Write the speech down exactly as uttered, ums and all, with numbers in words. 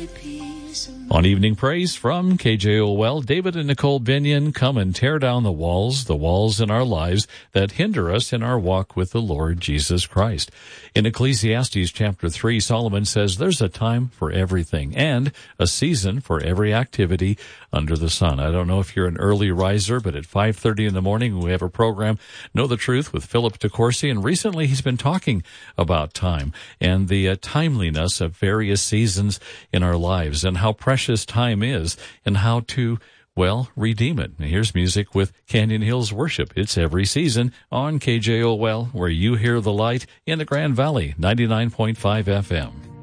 On Evening Praise from K J O L, David and Nicole Binion come and tear down the walls, the walls in our lives that hinder us in our walk with the Lord Jesus Christ. In Ecclesiastes chapter three, Solomon says there's a time for everything and a season for every activity under the sun. I don't know if you're an early riser, but at five thirty in the morning we have a program, Know the Truth, with Philip DeCourcy, and recently he's been talking about time and the uh, timeliness of various seasons in our lives and how precious time is and how to, well, redeem it. And here's music with Canyon Hills Worship. It's every season on K J O L, where you hear the light in the Grand Valley, ninety-nine point five F M.